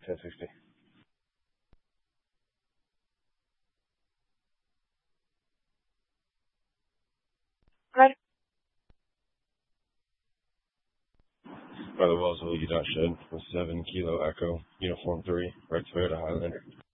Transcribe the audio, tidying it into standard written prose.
1060. Right. By the Wellsville, Utah shed with 7 Kilo Echo, Uniform 3, Red Toyota Highlander.